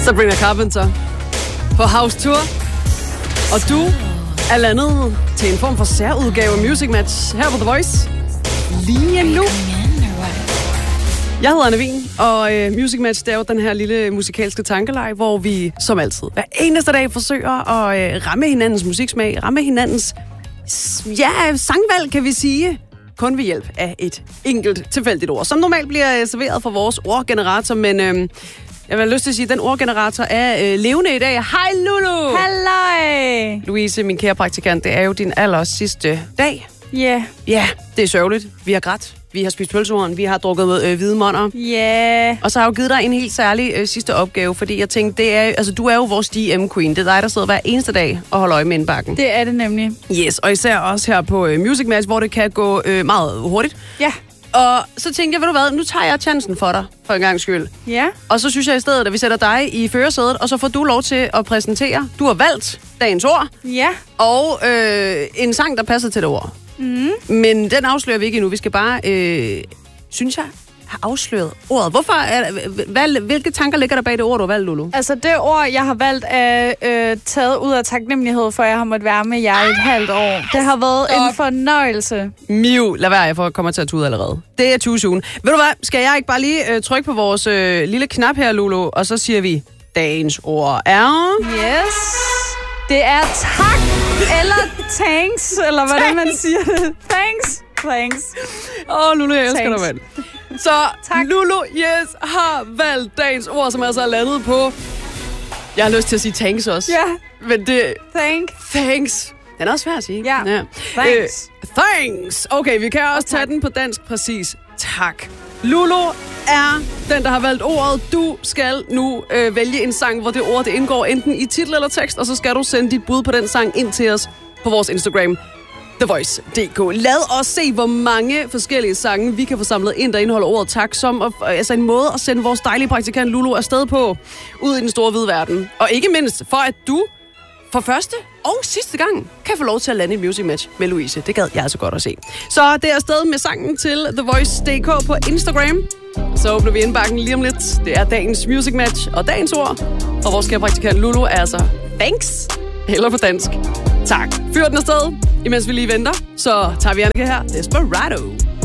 Sabrina Carpenter på House Tour. Og du er landet til en form for særudgave af Music Match her på The Voice. Lige nu. Jeg hedder Anne Wien, og Music Match, det er jo den her lille musikalske tankeleg, hvor vi som altid hver eneste dag forsøger at ramme hinandens musiksmag, ramme hinandens sangvalg, kan vi sige, kun ved hjælp af et enkelt tilfældigt ord, som normalt bliver serveret fra vores ordgenerator, men jeg vil have lyst til at sige, at den ordgenerator er levende i dag. Hej Lulu! Halløj! Louise, min kære praktikant, det er jo din aller sidste dag. Ja. Yeah. Ja, det er sørgeligt. Vi har grædt. Vi har spist pølsehorn, vi har drukket hvide måneder. Ja. Yeah. Og så har jeg jo givet dig en helt særlig sidste opgave, fordi jeg tænkte, du er jo vores DM-queen. Det er dig, der sidder hver eneste dag og holder øje med indbakken. Det er det nemlig. Yes, og især også her på Music Match, hvor det kan gå meget hurtigt. Ja. Og så tænkte jeg, ved du hvad, nu tager jeg chancen for dig, for en gangs skyld. Ja. Og så synes jeg i stedet, at vi sætter dig i førersædet, og så får du lov til at præsentere. Du har valgt dagens ord. Ja. Og en sang, der passer til det ord. Mm. Men den afslører vi ikke endnu. Vi skal bare, synes jeg, have afsløret ordet. Hvilke tanker ligger der bag det ord, du har valgt, Lulu? Altså, det ord, jeg har valgt, er taget ud af taknemmelighed, for jeg har måttet være med jer i et halvt år. Det har været en fornøjelse. Miu, lad være, jeg får komme til at tude allerede. Det er too soon. Ved du hvad, skal jeg ikke bare lige trykke på vores lille knap her, Lulu, og så siger vi, dagens ord er... Yes. Det er tak, eller thanks, eller hvordan man siger det. Thanks. Lulu, jeg elsker dig, mand. Så tak. Lulu, yes, har valgt dagens ord, som altså er landet på... Jeg har lyst til at sige thanks også. Ja. Men det... Thanks. Den er også svær at sige. Ja. Thanks. Thanks. Okay, vi kan også tage den på dansk præcis. Tak. Lulu er den, der har valgt ordet. Du skal nu vælge en sang, hvor det ord det indgår enten i titel eller tekst, og så skal du sende dit bud på den sang ind til os på vores Instagram, TheVoice.dk. Lad os se, hvor mange forskellige sange vi kan få samlet ind, der indeholder ordet tak, som altså en måde at sende vores dejlige praktikant Lulu afsted på, ud i den store hvide verden. Og ikke mindst for, at du for første og sidste gang kan få lov til at lande i Music Match med Louise. Det gad jeg altså godt at se. Så det er afsted med sangen til TheVoice.dk på Instagram. Så åbner vi indbakken lige om lidt. Det er dagens Music Match, og dagens ord fra vores kære praktikant Lulu er altså thanks, eller på dansk. Tak. Fyr den afsted, imens vi lige venter. Så tager vi Anneke her. Desperado.